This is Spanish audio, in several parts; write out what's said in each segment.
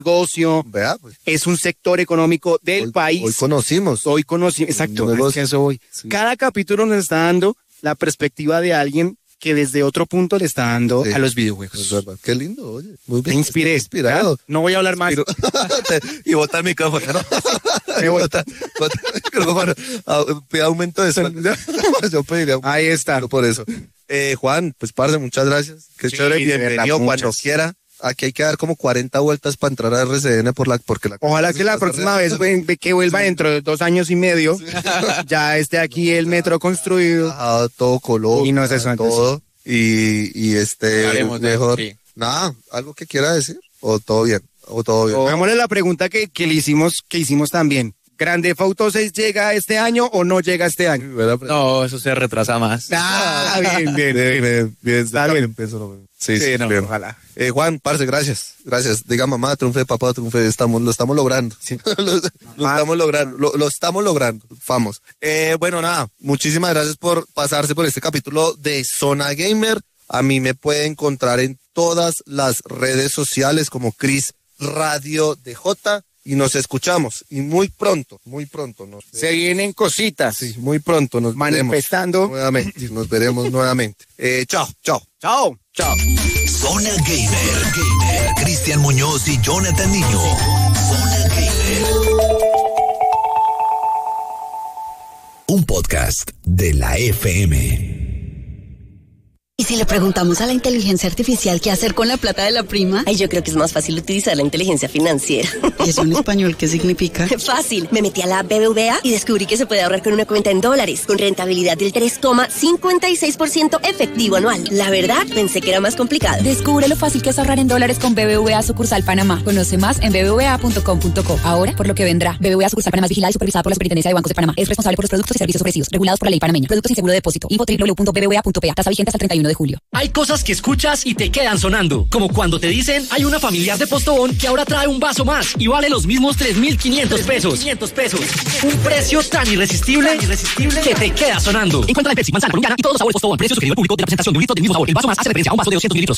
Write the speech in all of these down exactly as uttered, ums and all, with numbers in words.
negocio, Vea, pues. es un sector económico del Hoy, país. hoy conocimos. Hoy conocimos, exacto, Negocio. es que eso hoy. Sí. Cada capítulo nos está dando la perspectiva de alguien que desde otro punto le está dando Sí. a los Es videojuegos. verdad. Qué lindo, oye. Muy Te bien. inspiré. Inspirado. ¿Ah? No voy a hablar más. y bota el micrófono, ¿no? y bota, bota el micrófono. Ah, Pide aumento de sueldo. Yo pediría un- Ahí está. por eso. Eh, Juan, pues parce, muchas gracias. Qué Sí, chévere, de verdad, bienvenido cuando muchas. quiera. Aquí hay que dar como cuarenta vueltas para entrar a R C N por la, porque la. Ojalá que la próxima vez ven- que vuelva dentro de dos años y medio, ya esté aquí el metro construido. Ah, todo color. Y no es eso, todo. Y, y este, Haremos, ¿no? mejor. Sí. Nada, algo que quiera decir. O todo bien. O todo bien. Hagámosle la pregunta que, que le hicimos, que hicimos también. ¿Grande Theft Auto seis llega este año o no llega este año? Buena pregunta. No, eso se retrasa más. Ah, bien, bien. Bien, bien, bien. Está bien. Empiezo, no, Sí, sí, Sí, no, bien. ojalá. Eh, Juan, parce, gracias. Gracias. Diga mamá, triunfe, papá, triunfe. Estamos, lo estamos logrando. lo, lo estamos logrando. Lo, lo estamos logrando. Vamos. Eh, bueno, nada. Muchísimas gracias por pasarse por este capítulo de Zona Gamer. A mí me puede encontrar en todas las redes sociales como Chris Radio D J y nos escuchamos. Y muy pronto, muy pronto nos Se vienen cositas. Sí, muy pronto nos Manifestando. veremos nuevamente. Nos veremos nuevamente. Eh, chao, chao. Chao. Chao. Zona Gamer, Gamer, Cristian Muñoz y Jonathan Niño. Zona Gamer. Un podcast de la F M. ¿Y si le preguntamos a la inteligencia artificial qué hacer con la plata de la prima? Ay, yo creo que es más fácil utilizar la inteligencia financiera. ¿Y eso en español qué significa? Fácil. Me metí a la B B V A y descubrí que se puede ahorrar con una cuenta en dólares, con rentabilidad del tres coma cincuenta y seis por ciento efectivo anual. La verdad, pensé que era más complicado. Descubre lo fácil que es ahorrar en dólares con B B V A Sucursal Panamá. Conoce más en b b v a punto com punto co. Ahora, por lo que vendrá. B B V A Sucursal Panamá es vigilada y supervisada por la Superintendencia de Bancos de Panamá. Es responsable por los productos y servicios ofrecidos, regulados por la ley panameña. Productos sin seguro de depósito. Info doble u doble u doble u punto b b v a punto p a. Tasa vigente hasta el treinta y uno de julio. Hay cosas que escuchas y te quedan sonando, como cuando te dicen hay una familiar de Postobón que ahora trae un vaso más y vale los mismos tres mil quinientos pesos. quinientos pesos. Un precio tan irresistible, irresistible que te queda sonando. Encuentra en Pepsi, manzana colombiana y todos los sabores Postobón. Precio sugerido al público de la presentación de un litro del mismo sabor. El vaso más hace referencia a un vaso de doscientos mililitros.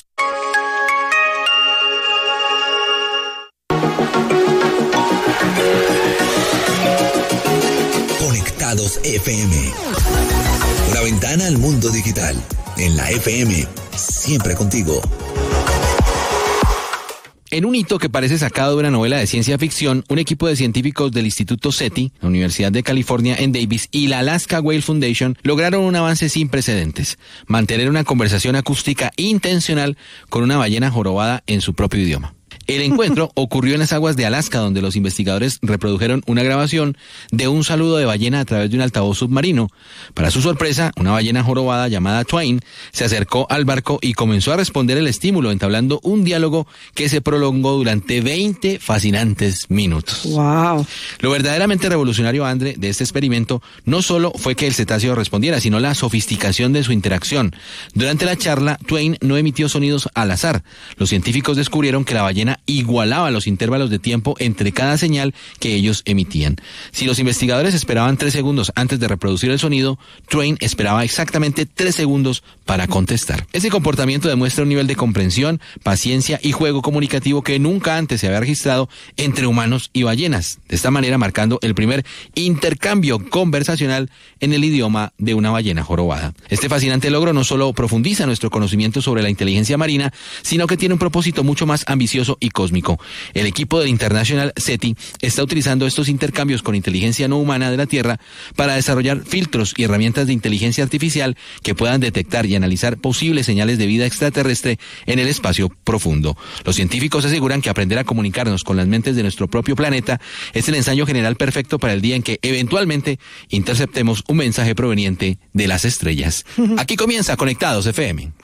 Conectados F M. Una ventana al mundo digital. En la F M, siempre contigo. En un hito que parece sacado de una novela de ciencia ficción, un equipo de científicos del Instituto SETI, la Universidad de California en Davis, y la Alaska Whale Foundation lograron un avance sin precedentes: mantener una conversación acústica intencional con una ballena jorobada en su propio idioma. El encuentro ocurrió en las aguas de Alaska, donde los investigadores reprodujeron una grabación de un saludo de ballena a través de un altavoz submarino. Para su sorpresa, una ballena jorobada llamada Twain se acercó al barco y comenzó a responder el estímulo, entablando un diálogo que se prolongó durante veinte fascinantes minutos. Wow. Lo verdaderamente revolucionario, André, de este experimento no solo fue que el cetáceo respondiera, sino la sofisticación de su interacción. Durante la charla, Twain no emitió sonidos al azar. Los científicos descubrieron que la ballena igualaba los intervalos de tiempo entre cada señal que ellos emitían. Si los investigadores esperaban tres segundos antes de reproducir el sonido, Twain esperaba exactamente tres segundos para contestar. Este comportamiento demuestra un nivel de comprensión, paciencia y juego comunicativo que nunca antes se había registrado entre humanos y ballenas, de esta manera marcando el primer intercambio conversacional en el idioma de una ballena jorobada. Este fascinante logro no solo profundiza nuestro conocimiento sobre la inteligencia marina, sino que tiene un propósito mucho más ambicioso y cósmico. El equipo del International SETI está utilizando estos intercambios con inteligencia no humana de la Tierra para desarrollar filtros y herramientas de inteligencia artificial que puedan detectar y analizar posibles señales de vida extraterrestre en el espacio profundo. Los científicos aseguran que aprender a comunicarnos con las mentes de nuestro propio planeta es el ensayo general perfecto para el día en que eventualmente interceptemos un mensaje proveniente de las estrellas. Aquí comienza Conectados F M.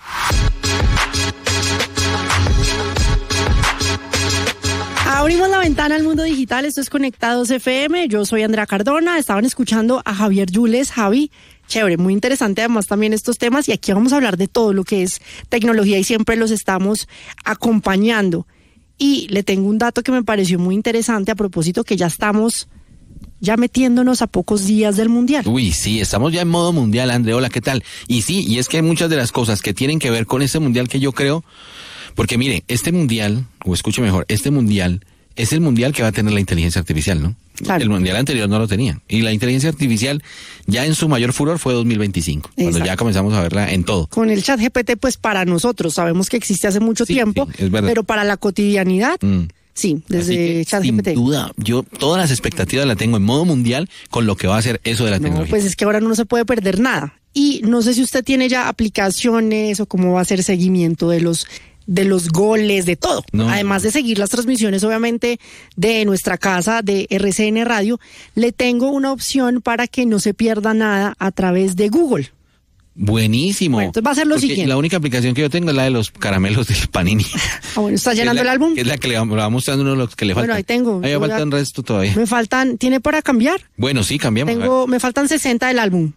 Abrimos la ventana al mundo digital, esto es Conectados F M, yo soy Andrea Cardona, estaban escuchando a Javier Yules. Javi, chévere, muy interesante además también estos temas, y aquí vamos a hablar de todo lo que es tecnología y siempre los estamos acompañando. Y le tengo un dato que me pareció muy interesante a propósito, que ya estamos ya metiéndonos a pocos días del Mundial. Uy, sí, estamos ya en modo Mundial, André, hola, ¿qué tal? Y sí, y es que hay muchas de las cosas que tienen que ver con este Mundial que yo creo, porque mire, este Mundial, o escuche mejor, este Mundial es el mundial que va a tener la inteligencia artificial, ¿no? Claro. El mundial anterior no lo tenía. Y la inteligencia artificial ya en su mayor furor fue dos mil veinticinco, Exacto. cuando ya comenzamos a verla en todo. Con el chat G P T, pues para nosotros sabemos que existe hace mucho sí, tiempo, sí, es verdad. Pero para la cotidianidad... Mm. Sí, desde ChatGPT. Sin duda, yo todas las expectativas las tengo en modo mundial con lo que va a hacer eso de la no, tecnología. Pues es que ahora no se puede perder nada. Y no sé si usted tiene ya aplicaciones o cómo va a hacer seguimiento de los de los goles, de todo. No. Además de seguir las transmisiones, obviamente, de nuestra casa, de R C N Radio, le tengo una opción para que no se pierda nada a través de Google. Buenísimo. Bueno, entonces va a ser lo Porque siguiente. La única aplicación que yo tengo es la de los caramelos del Panini. Ah, bueno, ¿está llenando la, el álbum? Que es la que le va, le va mostrando uno de los que le faltan. Bueno, ahí tengo. Ahí me faltan el resto todavía. Me faltan, ¿tiene para cambiar? Bueno, sí, cambiamos. Tengo, me faltan sesenta del álbum.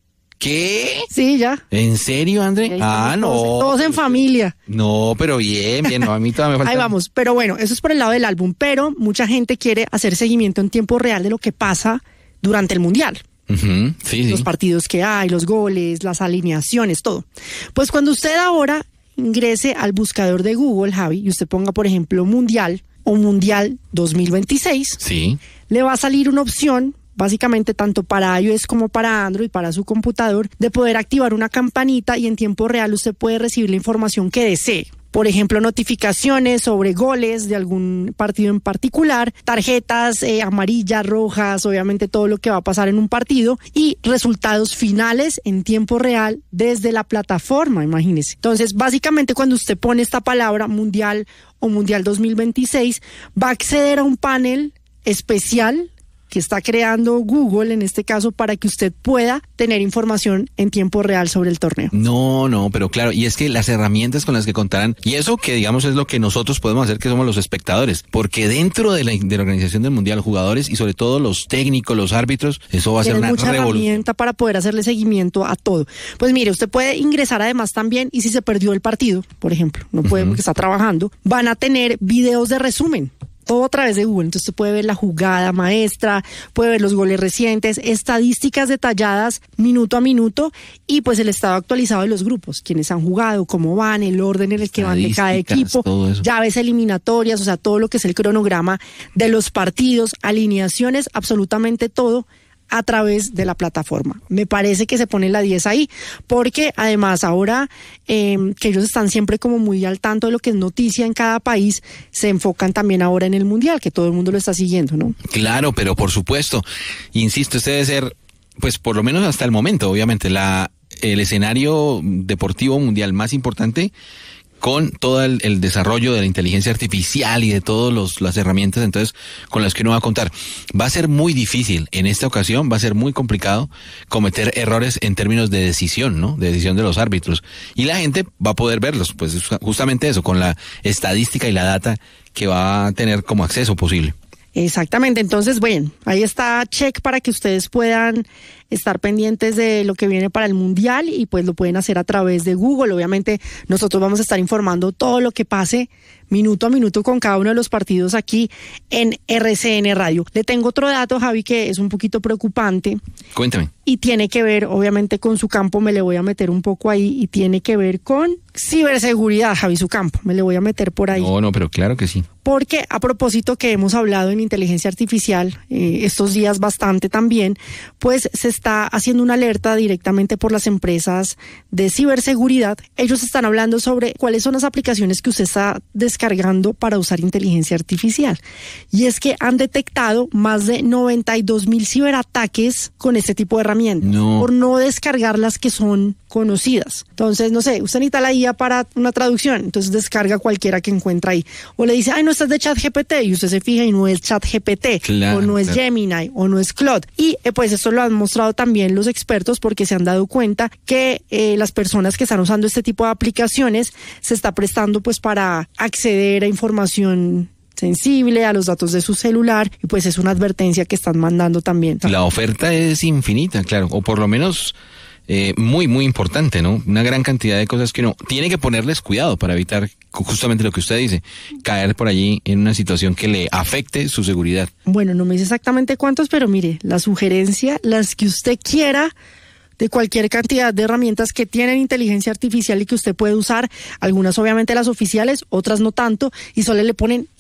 ¿Qué? Sí, ya. ¿En serio, André? Ah, no. Todos, todos en familia. No, pero bien, bien, no, a mí todavía me falta. Ahí vamos, pero bueno, eso es por el lado del álbum, pero mucha gente quiere hacer seguimiento en tiempo real de lo que pasa durante el Mundial. Uh-huh, sí, los sí. partidos que hay, los goles, las alineaciones, todo. Pues cuando usted ahora ingrese al buscador de Google, Javi, y usted ponga, por ejemplo, Mundial o Mundial dos mil veintiséis, sí. le va a salir una opción, básicamente tanto para iOS como para Android, para su computador, de poder activar una campanita y en tiempo real usted puede recibir la información que desee. Por ejemplo, notificaciones sobre goles de algún partido en particular, tarjetas eh, amarillas, rojas, obviamente todo lo que va a pasar en un partido y resultados finales en tiempo real desde la plataforma, imagínese. Entonces, básicamente cuando usted pone esta palabra Mundial o Mundial dos mil veintiséis, va a acceder a un panel especial que está creando Google en este caso para que usted pueda tener información en tiempo real sobre el torneo. No, no, pero claro, y es que las herramientas con las que contarán, y eso que digamos es lo que nosotros podemos hacer, que somos los espectadores, porque dentro de la, de la organización del Mundial, jugadores y sobre todo los técnicos, los árbitros, eso va a ser una mucha revolución. Herramienta para poder hacerle seguimiento a todo. Pues mire, usted puede ingresar además también, y si se perdió el partido, por ejemplo, no puede uh-huh. porque está trabajando, van a tener videos de resumen. Todo a través de Google, entonces usted puede ver la jugada maestra, puede ver los goles recientes, estadísticas detalladas minuto a minuto y pues el estado actualizado de los grupos, quienes han jugado, cómo van, el orden en el que van de cada equipo, llaves eliminatorias, o sea, todo lo que es el cronograma de los partidos, alineaciones, absolutamente todo a través de la plataforma. Me parece que se pone la diez ahí, porque además ahora eh, que ellos están siempre como muy al tanto de lo que es noticia en cada país, se enfocan también ahora en el Mundial, que todo el mundo lo está siguiendo, ¿no? Claro, pero por supuesto, insisto, este debe ser, pues por lo menos hasta el momento, obviamente, la el escenario deportivo mundial más importante con todo el, el desarrollo de la inteligencia artificial y de todas las herramientas entonces con las que uno va a contar. Va a ser muy difícil en esta ocasión, va a ser muy complicado cometer errores en términos de decisión, ¿no? De decisión de los árbitros. Y la gente va a poder verlos, pues justamente eso, con la estadística y la data que va a tener como acceso posible. Exactamente, entonces, bueno, ahí está check para que ustedes puedan estar pendientes de lo que viene para el Mundial y pues lo pueden hacer a través de Google. Obviamente nosotros vamos a estar informando todo lo que pase minuto a minuto con cada uno de los partidos aquí en R C N Radio. Le tengo otro dato, Javi, que es un poquito preocupante. Cuéntame. Y tiene que ver, obviamente, con su campo, me le voy a meter un poco ahí, y tiene que ver con ciberseguridad, Javi, su campo, me le voy a meter por ahí. No, no, pero claro que sí. Porque a propósito que hemos hablado en inteligencia artificial eh, estos días bastante también, pues se está haciendo una alerta directamente por las empresas de ciberseguridad. Ellos están hablando sobre cuáles son las aplicaciones que usted está descargando para usar inteligencia artificial. Y es que han detectado más de noventa y dos mil ciberataques con este tipo de herramientas, no. por no descargar las que son conocidas. Entonces, no sé, usted necesita la I A para una traducción, entonces descarga cualquiera que encuentra ahí. O le dice, ay, no, esta es de ChatGPT, y usted se fija y no es ChatGPT, claro, o no es claro. Gemini, o no es Claude. Y eh, pues esto lo han mostrado también los expertos, porque se han dado cuenta que eh, las personas que están usando este tipo de aplicaciones se está prestando pues para acceder a información sensible, a los datos de su celular, y pues es una advertencia que están mandando también. La oferta es infinita, claro, o por lo menos eh, muy, muy importante, ¿no? Una gran cantidad de cosas que uno tiene que ponerles cuidado para evitar justamente lo que usted dice, caer por allí en una situación que le afecte su seguridad. Bueno, no me dice exactamente cuántos, pero mire, la sugerencia, las que usted quiera, de cualquier cantidad de herramientas que tienen inteligencia artificial y que usted puede usar, algunas obviamente las oficiales, otras no tanto, y solo le ponen I A.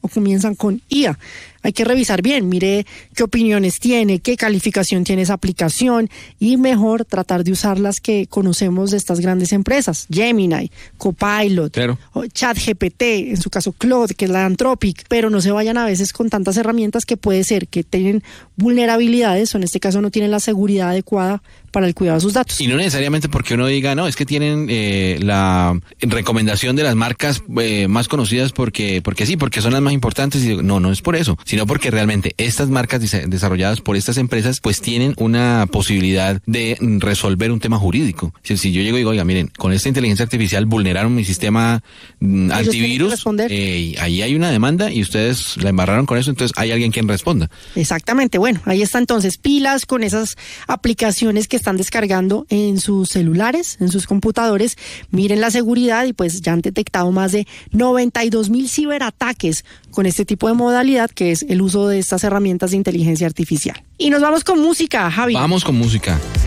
o comienzan con I A. Hay que revisar bien, mire qué opiniones tiene, qué calificación tiene esa aplicación y mejor tratar de usar las que conocemos de estas grandes empresas. Gemini, Copilot, claro. ChatGPT, en su caso Claude, que es la de Anthropic, pero no se vayan a veces con tantas herramientas que puede ser que tienen vulnerabilidades o en este caso no tienen la seguridad adecuada para el cuidado de sus datos. Y no necesariamente porque uno diga, no, es que tienen eh, la recomendación de las marcas eh, más conocidas porque porque sí, porque son las más importantes. Y no, no es por eso, sino porque realmente estas marcas desarrolladas por estas empresas pues tienen una posibilidad de resolver un tema jurídico. Si, si yo llego y digo, oiga, miren, con esta inteligencia artificial vulneraron mi sistema mm, antivirus, eh, ahí hay una demanda y ustedes la embarraron con eso, entonces hay alguien quien responda. Exactamente, bueno, ahí está entonces, pilas con esas aplicaciones que están descargando en sus celulares, en sus computadores, miren la seguridad y pues ya han detectado más de noventa y dos mil ciberataques con este tipo de modalidad que es el uso de estas herramientas de inteligencia artificial. Y nos vamos con música, Javi. Vamos con música.